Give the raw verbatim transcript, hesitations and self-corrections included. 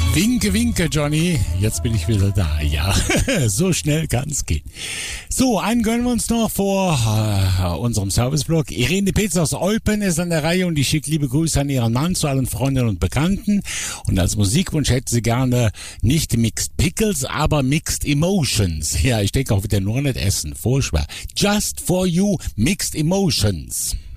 Winke, winke, Johnny. Jetzt bin ich wieder da. Ja, so schnell kann's gehen. So, einen gönnen wir uns noch vor äh, unserem Serviceblog. Irene Petz aus Eupen ist an der Reihe und die schickt liebe Grüße an ihren Mann, zu allen Freundinnen und Bekannten. Und als Musikwunsch hätte sie gerne nicht Mixed Pickles, aber Mixed Emotions. Ja, ich denke auch wieder nur nicht essen. Furchtbar. Just for you, Mixed Emotions.